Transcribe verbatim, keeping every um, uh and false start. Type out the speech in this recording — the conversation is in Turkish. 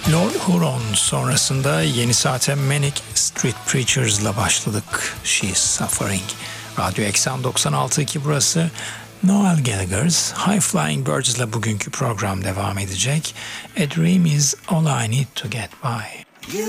Lord Huron sonrasında yeni saate Manic Street Preachers'la başladık. She's Suffering. Radyo Eksen doksan altı iki burası. Noel Gallagher's High Flying Birds ile bugünkü program devam edecek. A Dream is all I need to get by.